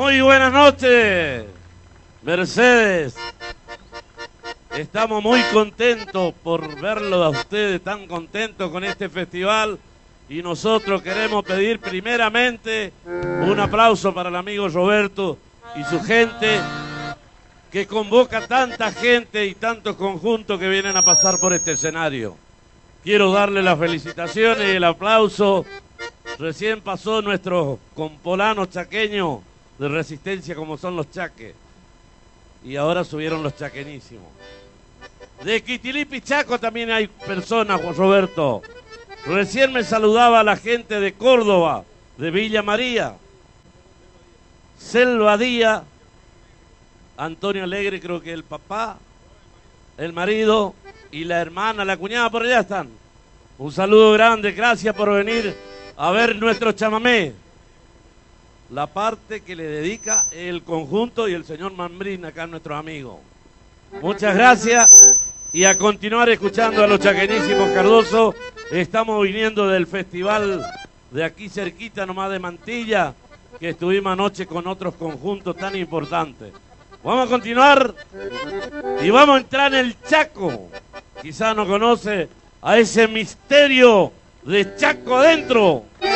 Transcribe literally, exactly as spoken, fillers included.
Muy buenas noches, Mercedes. Estamos muy contentos por verlo a ustedes tan contentos con este festival y nosotros queremos pedir primeramente un aplauso para el amigo Roberto y su gente que convoca tanta gente y tantos conjuntos que vienen a pasar por este escenario. Quiero darle las felicitaciones y el aplauso. Recién pasó nuestro compolano chaqueño de resistencia como son los chaques. Y ahora subieron los chaquenísimos. De Quitilipi Chaco también hay personas, Juan Roberto. Recién me saludaba la gente de Córdoba, de Villa María, Selva Díaz, Antonio Alegre, creo que el papá, el marido y la hermana, la cuñada, por allá están. Un saludo grande, gracias por venir a ver nuestro chamamé. La parte que le dedica el conjunto y el señor Mambrín, acá nuestros amigos. Muchas gracias y a continuar escuchando a los chaquenísimos Cardoso. Estamos viniendo del festival de aquí cerquita nomás de Mantilla, que estuvimos anoche con otros conjuntos tan importantes. Vamos a continuar y vamos a entrar en el Chaco. Quizá no conoce a ese misterio de Chaco adentro.